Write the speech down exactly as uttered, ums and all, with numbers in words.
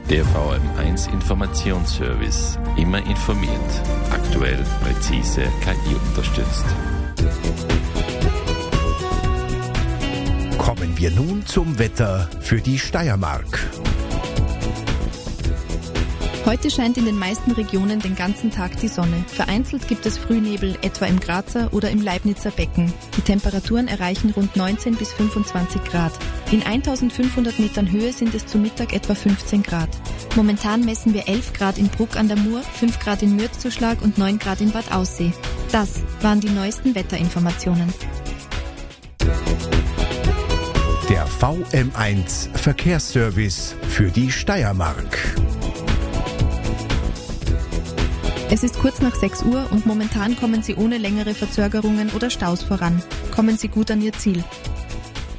Der V M eins Informationsservice. Immer informiert. Aktuell, präzise, K I unterstützt. Kommen wir nun zum Wetter für die Steiermark. Heute scheint in den meisten Regionen den ganzen Tag die Sonne. Vereinzelt gibt es Frühnebel, etwa im Grazer oder im Leibnizer Becken. Die Temperaturen erreichen rund neunzehn bis fünfundzwanzig Grad. In eintausendfünfhundert Metern Höhe sind es zu Mittag etwa fünfzehn Grad. Momentan messen wir elf Grad in Bruck an der Mur, fünf Grad in Mürzzuschlag und neun Grad in Bad Aussee. Das waren die neuesten Wetterinformationen. Der V M eins Verkehrsservice für die Steiermark. Es ist kurz nach sechs Uhr und momentan kommen Sie ohne längere Verzögerungen oder Staus voran. Kommen Sie gut an Ihr Ziel.